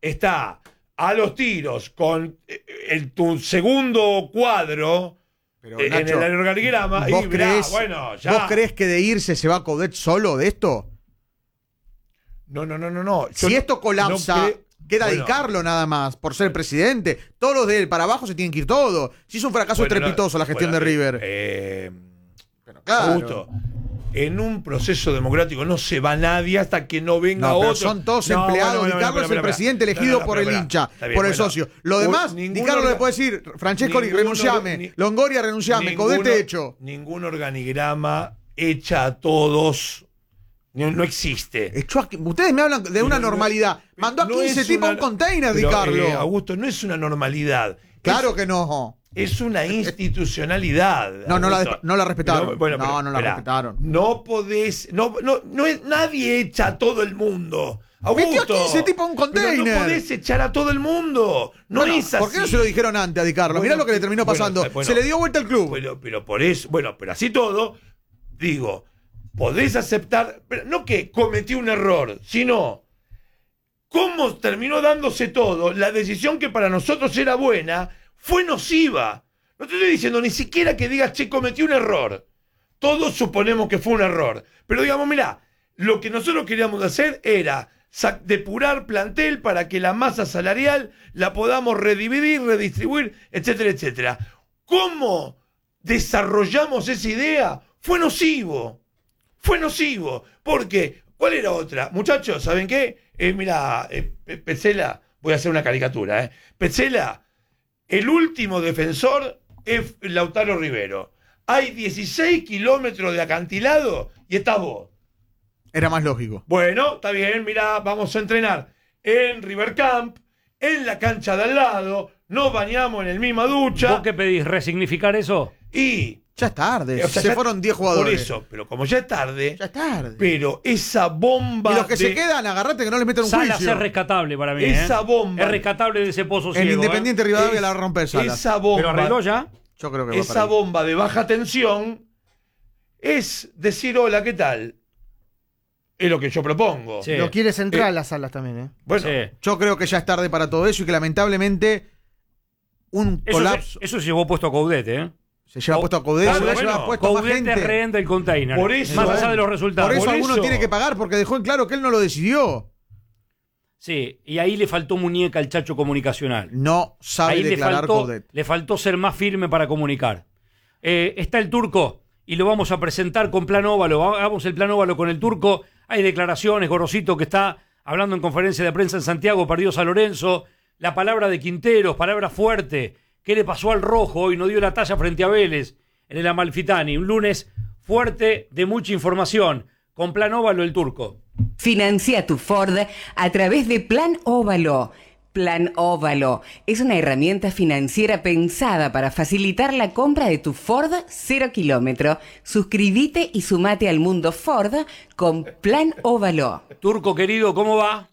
está a los tiros con tu segundo cuadro Pero, en Nacho, el organigrama. ¿vos creés, bueno, ya. ¿Vos creés que de irse se va Coudet solo de esto? No. Si esto colapsa, queda bueno, Di Carlo nada más, por ser presidente. Todos los de él para abajo se tienen que ir todos. Si es un fracaso estrepitoso la gestión de River. Pero claro. Augusto, en un proceso democrático no se va nadie hasta que no venga No, pero otro. son todos empleados. Di Carlo es el presidente elegido por el hincha, por el socio. Lo demás, Di Carlo le puede decir, Francescoli, renunciame. Longoria, renunciame. Coudet hecho. Ningún organigrama echa a todos. No existe. Ustedes me hablan de una normalidad. Mandó a 15 tipos a un container, Di Carlo. Augusto, no es una normalidad. Claro que no. Es una institucionalidad. No la respetaron. Pero, no la respetaron. No podés. Nadie echa a todo el mundo. Augusto, metió a 15 tipos a un container. No podés echar a todo el mundo. No es así. ¿Por qué no se lo dijeron antes a Di Carlo? Mirá lo que le terminó pasando. Se le dio vuelta al club. Pero por eso. Bueno, pero así todo, digo, podés aceptar. Pero no que cometió un error, sino cómo terminó dándose todo. La decisión que para nosotros era buena fue nociva. No te estoy diciendo ni siquiera que digas, che, cometí un error. Todos suponemos que fue un error. Pero digamos, mirá, lo que nosotros queríamos hacer era depurar plantel para que la masa salarial la podamos redividir, redistribuir, etcétera, etcétera. ¿Cómo desarrollamos esa idea? Fue nocivo. Porque, ¿cuál era otra? Muchachos, ¿saben qué? Mirá, Petzela, voy a hacer una caricatura. Petzela, el último defensor es Lautaro Rivero. Hay 16 kilómetros de acantilado y estás vos. Era más lógico. Bueno, está bien, mirá, vamos a entrenar en River Camp, en la cancha de al lado, nos bañamos en la misma ducha. ¿Vos qué pedís? ¿Resignificar eso? Y ya es tarde, se fueron 10 jugadores. Por eso, pero como ya es tarde. Ya es tarde. Pero esa bomba. Y los que se quedan, agarrate que no les metan un juicio. Salas es rescatable para mí. Esa bomba. Es rescatable de ese pozo ciego. El Independiente Rivadavia la rompe Salas. Esa bomba. ¿Pero arregló ya? Yo creo que esa bomba de baja tensión es decir, hola, ¿qué tal? Es lo que yo propongo. Sí. Lo quiere central las Salas también, ¿eh? Bueno, sí. Yo creo que ya es tarde para todo eso y que lamentablemente un colapso. Eso se llevó puesto a Coudet, ¿eh? Se lleva puesto a Coudet, se lleva puesto a más Coudet gente. es rehén del container. Por eso, más allá de los resultados. Por eso alguno tiene que pagar, porque dejó en claro que él no lo decidió. Sí, y ahí le faltó muñeca al Chacho comunicacional. No sabe ahí declarar Coudet. Le faltó ser más firme para comunicar. Está el Turco y lo vamos a presentar con Plan Óvalo. Hagamos el Plan Óvalo con el Turco. Hay declaraciones, Gorosito que está hablando en conferencia de prensa en Santiago, perdió San Lorenzo. La palabra de Quinteros, palabra fuerte. ¿Qué le pasó al Rojo? Hoy no dio la talla frente a Vélez en el Amalfitani. Un lunes fuerte de mucha información. Con Plan Óvalo el Turco. Financia tu Ford a través de Plan Óvalo. Plan Óvalo es una herramienta financiera pensada para facilitar la compra de tu Ford 0 kilómetro. Suscríbete y sumate al mundo Ford con Plan Óvalo. Turco querido, ¿cómo va?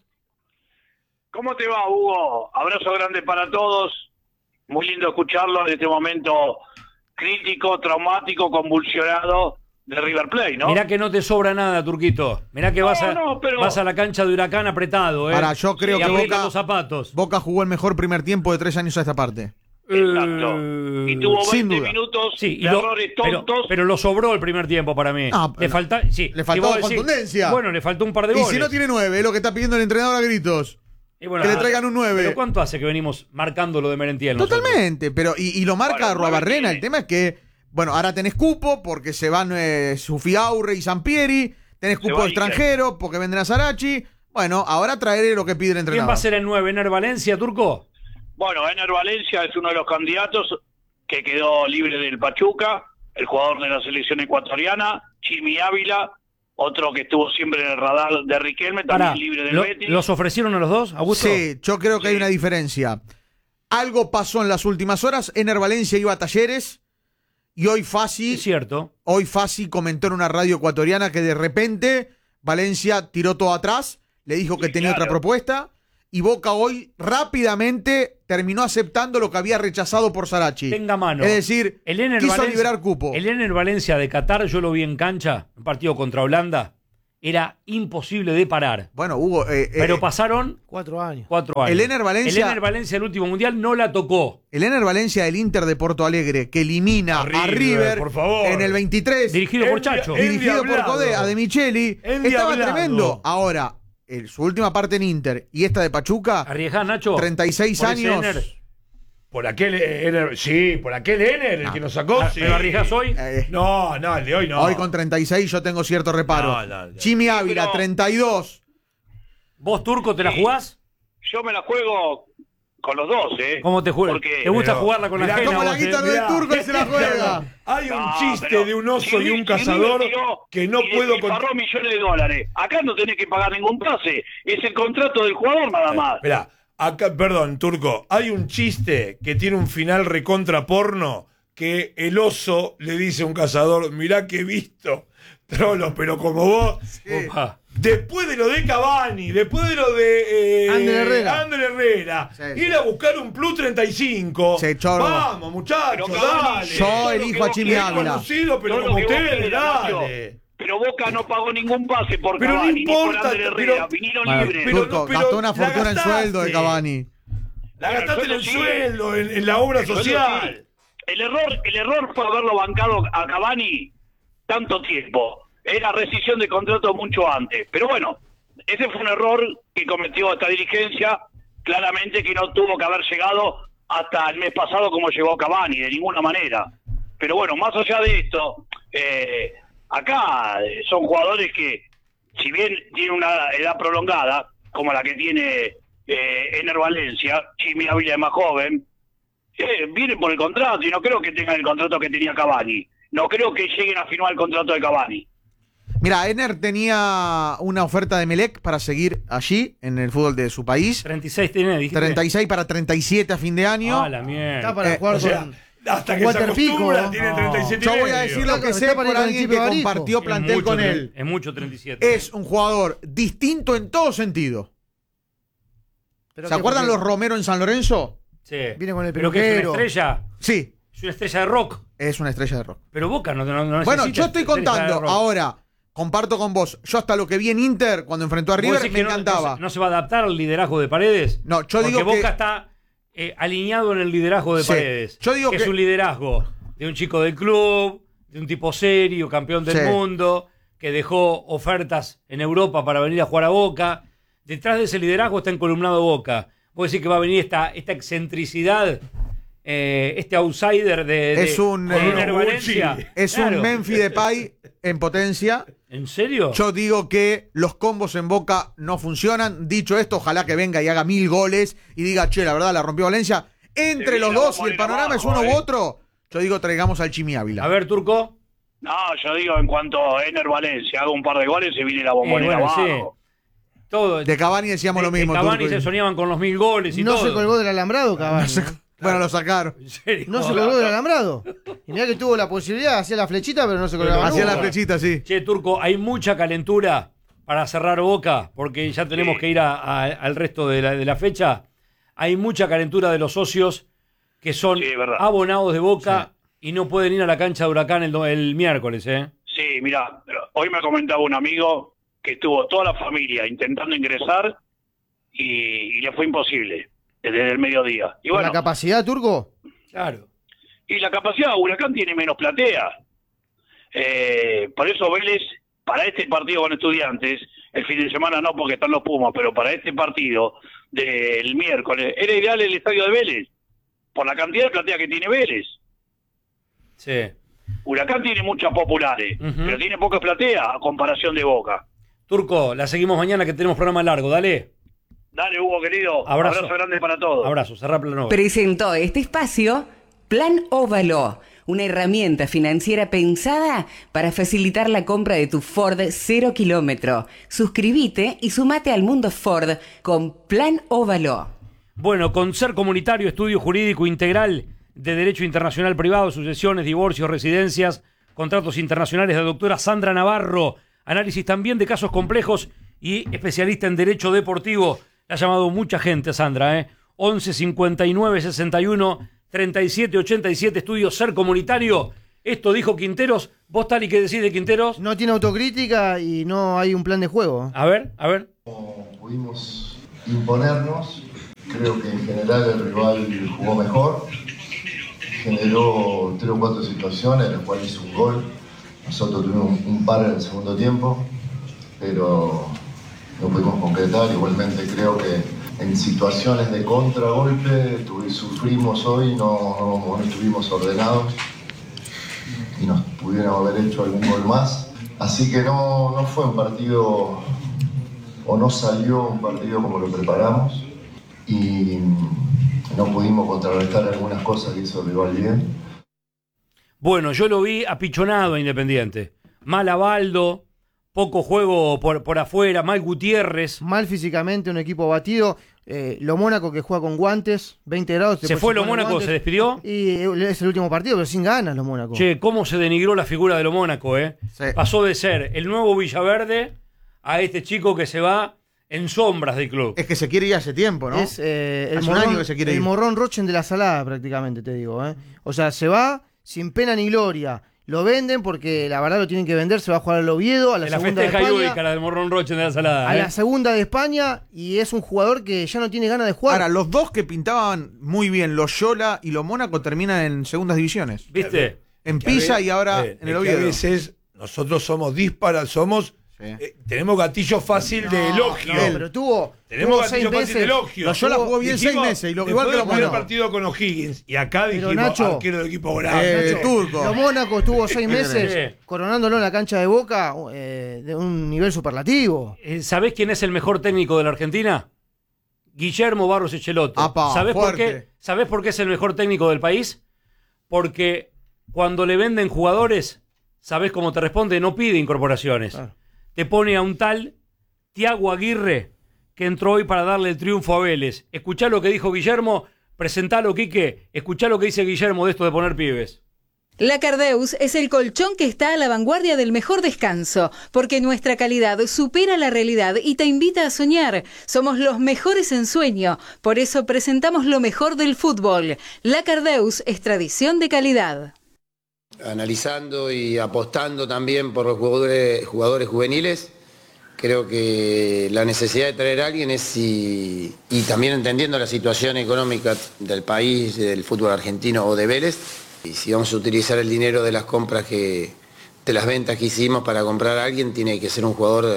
¿Cómo te va, Hugo? Abrazo grande para todos. Muy lindo escucharlo en este momento crítico, traumático, convulsionado de River Plate, ¿no? Mirá que no te sobra nada, Turquito. Mirá que vas a la cancha de Huracán apretado, ¿eh? Ahora, yo creo que los zapatos. Boca jugó el mejor primer tiempo de 3 años a esta parte. Exacto. Y tuvo 20 minutos de errores tontos. Pero lo sobró el primer tiempo para mí. Le faltó contundencia. Bueno, le faltó un par de goles. Y si no tiene 9, es lo que está pidiendo el entrenador a gritos. Bueno, que le traigan un 9. ¿Pero cuánto hace que venimos marcando lo de Merentiel? Totalmente, pero y lo marca Arruabarrena. El tema es que, bueno, ahora tenés cupo porque se van Sufiaurre y Sampieri. Tenés cupo extranjero porque vendrá Sarachi. Bueno, ahora traeré lo que pide el entrenador. ¿Quién va a ser el 9? ¿Ener Valencia, Turco? Bueno, Ener Valencia es uno de los candidatos que quedó libre del Pachuca, el jugador de la selección ecuatoriana, Jimmy Ávila, otro que estuvo siempre en el radar de Riquelme, también libre del Betis. ¿Los ofrecieron a los dos, Augusto? Sí, yo creo que hay una diferencia. Algo pasó en las últimas horas. Ener Valencia iba a Talleres y hoy Fassi... Es cierto. Hoy Fassi comentó en una radio ecuatoriana que de repente Valencia tiró todo atrás, le dijo que tenía otra propuesta y Boca hoy rápidamente terminó aceptando lo que había rechazado por Sarachi. Tenga mano. Es decir, quiso liberar cupo. El Ener Valencia de Qatar, yo lo vi en cancha, un partido contra Holanda, era imposible de parar. Bueno, Hugo. Pero pasaron 4 años. 4 años. El Ener Valencia- El Ener Valencia, el último mundial, no la tocó. El Ener Valencia del Inter de Porto Alegre, que elimina a River, River por favor. en el 23. Dirigido por Chacho. Dirigido por Endiablado. Codé, a De Micheli. Estaba Endiablado. tremendo. Ahora, su última parte en Inter y esta de Pachuca, ¿Arriesgás, Nacho? 36 por ese años. Ener. Por aquel Ener, sí, por aquel Ener, el que nos sacó. Sí. ¿Pero arriesgás hoy? No, el de hoy no. Hoy con 36 yo tengo cierto reparo. No. Chimi Ávila, Pero- 32. ¿Vos, Turco, te la jugás? Yo me la juego con los dos, ¿eh? ¿Cómo te juegas? Porque- ¿Te gusta Pero, jugarla con la mirá, ajena? ¿Cómo la vos, quita lo Mirá. del Turco y se la juega? Hay un No, chiste pero de un oso y un River cazador tiró que no y puedo despilfarró millones de dólares. Acá no tenés que pagar ningún pase. Es el contrato del jugador nada más. Esperá, acá, perdón, Turco, hay un chiste que tiene un final recontra porno que el oso le dice a un cazador, mirá que he visto, trolo, pero como vos, Opa. después de lo de Cavani, después de lo de Ander Herrera. Sí, ir a buscar un Plus 35, Sí, chorro. vamos muchachos, Pero Cavani, dale. Yo todo lo elijo que a vos Chimi querés, Ávila. Conocido, pero todo como lo que vos ustedes, querés, Nacho. dale. Pero Boca no pagó ningún pase por Pero no Cavani, ni por importa, Ander Herrera. pero- Vinieron Bueno, libres. pero- Turco, gastó una la fortuna en gastaste. sueldo de Cavani. La gastaste en el Sí. sueldo, en la obra Eso social. sí. El error fue haberlo bancado a Cavani tanto tiempo. Era rescisión de contrato mucho antes. Pero bueno, ese fue un error que cometió esta dirigencia. Claramente que no tuvo que haber llegado hasta el mes pasado como llegó Cavani, de ninguna manera. Pero bueno, más allá de esto, acá son jugadores que, si bien tienen una edad prolongada, como la que tiene Ener Valencia, Chimi Ávila es más joven, vienen por el contrato y no creo que tengan el contrato que tenía Cavani. No creo que lleguen a firmar el contrato de Cavani. Mira, Ener tenía una oferta de Melec para seguir allí, en el fútbol de su país. 36 tiene, dijiste. 36 para 37 a fin de año. Ah, la mierda. Está para jugar O sea, con. hasta que se Walter Pico, acostumbra, ¿no? tiene No. 37 Yo y voy a medio. decir lo que Está sé para por ir con el alguien chip que de Barijo. compartió Es plantel mucho con tre- él. Es mucho 37. Es un jugador distinto en todo sentido. Pero ¿Se que acuerdan porque los Romero en San Lorenzo? Sí. Viene con el ¿Pero que es una peluquero. estrella? Sí, Es una estrella de rock. es una estrella de rock. Pero Boca no Bueno, necesita yo estoy estrella de contando, rock. ahora, comparto con vos, yo hasta lo que vi en Inter cuando enfrentó a ¿Vos River decís me que encantaba. no se va a adaptar al liderazgo de Paredes? No, yo Porque digo Boca que- está alineado en el liderazgo de Sí. Paredes. Yo digo que que- es un liderazgo de un chico del club, de un tipo serio, campeón del Sí. mundo, que dejó ofertas en Europa para venir a jugar a Boca. Detrás de ese liderazgo está encolumnado Boca. Vos decís que va a venir esta excentricidad, este outsider de Es un, de Ener Gucci. Valencia. Es Claro. un Memphis Depay en potencia. ¿En serio? Yo digo que los combos en Boca no funcionan. Dicho esto, ojalá que venga y haga 1000 goles y diga, che, la verdad la rompió Valencia. Entre Sí, los la dos, vamos a y el ir panorama es abajo, uno u otro, yo digo, traigamos al Chimi Ávila. A ver, Turco. No, yo digo, en cuanto a Ener Valencia haga un par de goles, se viene la bombonera bueno, sí. abajo. Todo. De Cavani decíamos lo mismo. De Cavani Turco. se soñaban con los 1000 goles y No todo. se colgó del alambrado, Cavani. Bueno, lo sacaron. ¿En serio? No se colgó del alambrado. Y mirá que tuvo la posibilidad, hacía la flechita, pero no se colgaba Hacía nunca. la flechita, sí. Che, Turco, hay mucha calentura para cerrar Boca, porque ya tenemos Sí. que ir al resto de la fecha. Hay mucha calentura de los socios que son Sí, verdad. abonados de Boca y no pueden ir a la cancha de Huracán el miércoles, ¿eh? Sí, mira, hoy me comentaba un amigo que estuvo toda la familia intentando ingresar y le fue imposible desde el mediodía. Y ¿Con bueno, la capacidad, Turco? Claro. y la capacidad, Huracán tiene menos platea. Por eso Vélez, para este partido con Estudiantes, el fin de semana no porque están los Pumas, pero para este partido del miércoles, era ideal el estadio de Vélez, por la cantidad de platea que tiene Vélez. Sí. Huracán tiene muchas populares, Ujú. pero tiene poca platea a comparación de Boca. Turco, la seguimos mañana que tenemos programa largo, dale. Dale, Hugo, querido. Abrazo. Grande para todos. Abrazo, cerrá Plano. Presentó este espacio Plan Óvalo, una herramienta financiera pensada para facilitar la compra de tu Ford 0 kilómetro. Suscríbete y sumate al mundo Ford con Plan Óvalo. Bueno, con Ser Comunitario, estudio jurídico integral de Derecho Internacional Privado, sucesiones, divorcios, residencias, contratos internacionales de la doctora Sandra Navarro, análisis también de casos complejos y especialista en Derecho Deportivo. Le ha llamado mucha gente, Sandra, 11 59 61 37 87, estudio Ser Comunitario. Esto dijo Quinteros. ¿Vos, Tali, qué decís de Quinteros? No tiene autocrítica y no hay un plan de juego. A ver. Pudimos imponernos, creo que en general el rival jugó mejor, generó 3 o 4 situaciones, en las cuales hizo un gol. Nosotros tuvimos un par en el segundo tiempo, pero no pudimos concretar. Igualmente creo que en situaciones de contragolpe sufrimos hoy, no estuvimos ordenados y nos pudieron haber hecho algún gol más. Así que no fue un partido, o no salió un partido como lo preparamos, y no pudimos contrarrestar algunas cosas que hizo el rival bien. Bueno, yo lo vi apichonado a Independiente. Mal a Baldo, poco juego por afuera, mal Gutiérrez. Mal físicamente, un equipo batido. Lo Mónaco que juega con guantes, 20 grados. ¿Se fue Lo Mónaco? ¿Se despidió? Y es el último partido, pero sin ganas Lo Mónaco. Che, cómo se denigró la figura de Lo Mónaco, ¿eh? Sí. Pasó de ser el nuevo Villaverde a este chico que se va en sombras del club. Es que se quiere ir hace tiempo, ¿no? Es el Hace un año que se quiere ir. Morrón Rochen de la Salada, prácticamente, te digo. O sea, se va sin pena ni gloria. Lo venden porque la verdad lo tienen que vender. Se va a jugar al Oviedo, a la En la segunda de festeja España. Iúdica, la del Morrón Roche de la Salada. A la segunda de España, y es un jugador que ya no tiene ganas de jugar. Ahora, los dos que pintaban muy bien, Loyola y Lo Mónaco, terminan en segundas divisiones. ¿Viste? En Pisa y ahora en el Oviedo. A veces nosotros somos dísparas, tenemos gatillo fácil de elogio. No, pero tuvo Tenemos 6 gatillo fácil de meses. elogio. Loyola jugó bien Dijimos, 6 meses, igual después que Lo del primer Mónaco. partido con O'Higgins. Y acá Pero, dijimos, Nacho, arquero del equipo grande. Nacho, Turco. Lo Mónaco estuvo 6 meses Sí. coronándolo en la cancha de Boca de un nivel superlativo. ¿Sabés quién es el mejor técnico de la Argentina? Guillermo Barros Echeloto. Apa, ¿Sabés por fuerte. qué? ¿Sabés por qué es el mejor técnico del país? Porque cuando le venden jugadores, ¿sabés cómo te responde? No pide incorporaciones. Claro. Te pone a un tal Tiago Aguirre que entró hoy para darle el triunfo a Vélez. Escuchá lo que dijo Guillermo, presentalo, Quique. Escuchá lo que dice Guillermo de esto de poner pibes. La Cardeus es el colchón que está a la vanguardia del mejor descanso, porque nuestra calidad supera la realidad y te invita a soñar. Somos los mejores en sueño, por eso presentamos lo mejor del fútbol. La Cardeus es tradición de calidad. Analizando y apostando también por los jugadores juveniles, creo que la necesidad de traer a alguien es y también entendiendo la situación económica del país, del fútbol argentino o de Vélez, y si vamos a utilizar el dinero de las compras de las ventas que hicimos para comprar a alguien, tiene que ser un jugador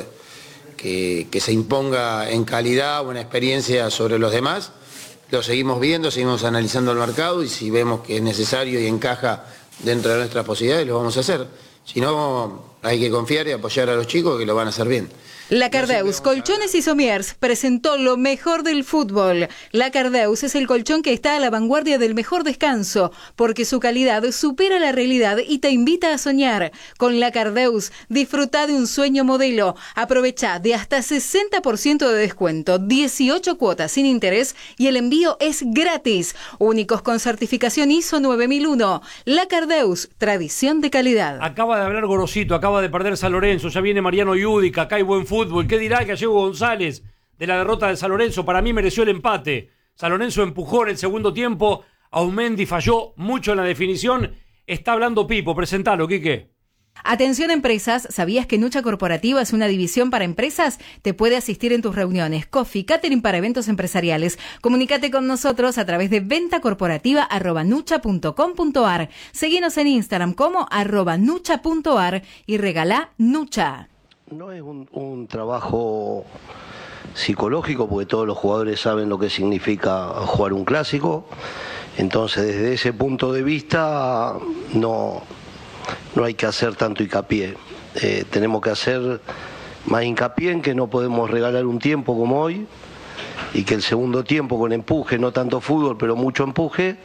que se imponga en calidad o en experiencia sobre los demás. Lo seguimos viendo, seguimos analizando el mercado y si vemos que es necesario y encaja dentro de nuestras posibilidades, lo vamos a hacer. Si no, hay que confiar y apoyar a los chicos que lo van a hacer bien. La Cardeus Colchones y Somiers presentó lo mejor del fútbol. La Cardeus es el colchón que está a la vanguardia del mejor descanso, porque su calidad supera la realidad y te invita a soñar. Con La Cardeus, disfruta de un sueño modelo. Aprovecha de hasta 60% de descuento, 18 cuotas sin interés y el envío es gratis. Únicos con certificación ISO 9001. La Cardeus, tradición de calidad. Acaba de hablar Gorosito, acaba de perder San Lorenzo, ya viene Mariano Iúdica, acá hay buen fútbol. ¿Qué dirá el Gallego González de la derrota de San Lorenzo? Para mí mereció el empate. San Lorenzo empujó en el segundo tiempo, Aumendi falló mucho en la definición. Está hablando Pipo, presentalo, Quique. Atención empresas, ¿sabías que Nucha Corporativa es una división para empresas? Te puede asistir en tus reuniones. Coffee Catering para eventos empresariales. Comunícate con nosotros a través de ventacorporativa@nucha.com.ar. Seguinos en Instagram como @nucha.ar y regalá Nucha. No es un trabajo psicológico porque todos los jugadores saben lo que significa jugar un clásico. Entonces desde ese punto de vista no hay que hacer tanto hincapié. Tenemos que hacer más hincapié en que no podemos regalar un tiempo como hoy y que el segundo tiempo con empuje, no tanto fútbol pero mucho empuje,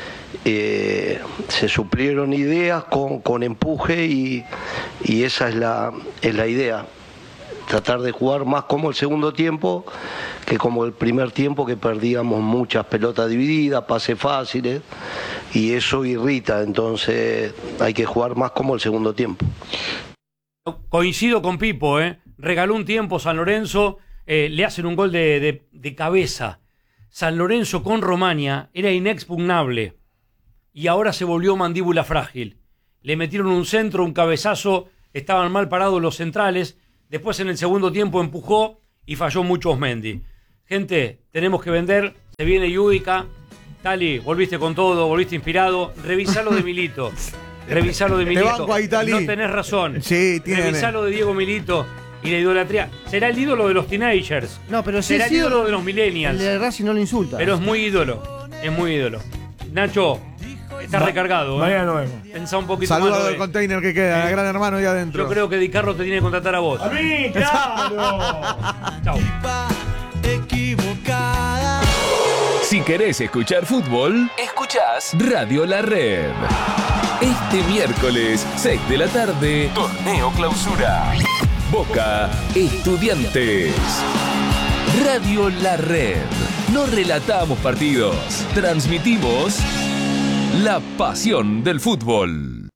se suplieron ideas con empuje y esa es la idea. Tratar de jugar más como el segundo tiempo que como el primer tiempo, que perdíamos muchas pelotas divididas, pases fáciles y eso irrita, entonces hay que jugar más como el segundo tiempo. Coincido con Pipo, regaló un tiempo San Lorenzo, le hacen un gol de cabeza. San Lorenzo con Romaña era inexpugnable y ahora se volvió mandíbula frágil. le metieron un centro, un cabezazo, estaban mal parados los centrales, después en el segundo tiempo empujó y falló mucho Osmendi. Gente, tenemos que vender, se viene Yudica. Tali, volviste con todo, volviste inspirado, revisalo de Milito. Revisalo de Milito. Te banco ahí, Tali. No tenés razón. Sí, tiene. Revisalo de Diego Milito y la idolatría. Será el ídolo de los teenagers. No, pero si será es el ídolo de los millennials. El de Racing no lo insulta. Pero es muy ídolo. Es muy ídolo. Nacho, estás recargado. Mañana nos vemos. Pensá un poquito Saluda más. al container que queda, el gran hermano ahí adentro. Yo creo que Di Carlo te tiene que contratar a vos. ¡A mí, claro! Chau. Equivocada. Si querés escuchar fútbol, escuchás Radio La Red. Este miércoles, 6 de la tarde, Torneo Clausura. Boca Estudiantes. Radio La Red. No relatamos partidos, transmitimos la pasión del fútbol.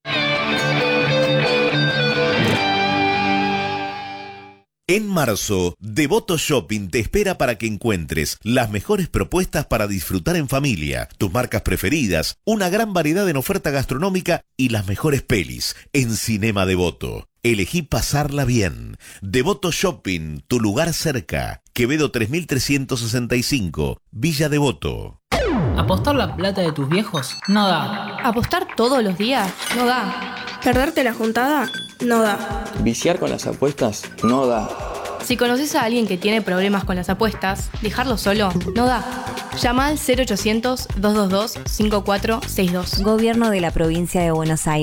En marzo, Devoto Shopping te espera para que encuentres las mejores propuestas para disfrutar en familia, tus marcas preferidas, una gran variedad en oferta gastronómica y las mejores pelis en Cinema Devoto. Elegí pasarla bien. Devoto Shopping, tu lugar cerca. Quevedo 3365, Villa Devoto. ¿Apostar la plata de tus viejos? No da. ¿Apostar todos los días? No da. ¿Perderte la juntada? No da. ¿Viciar con las apuestas? No da. Si conoces a alguien que tiene problemas con las apuestas, dejarlo solo no da. Llama al 0800-222-5462. Gobierno de la Provincia de Buenos Aires.